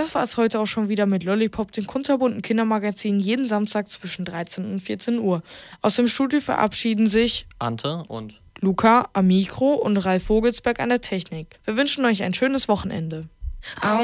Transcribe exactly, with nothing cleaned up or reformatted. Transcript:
das war es heute auch schon wieder mit Lollipop, dem kunterbunten Kindermagazin, jeden Samstag zwischen dreizehn und vierzehn Uhr. Aus dem Studio verabschieden sich Ante und Luca am Mikro und Ralf Vogelsberg an der Technik. Wir wünschen euch ein schönes Wochenende.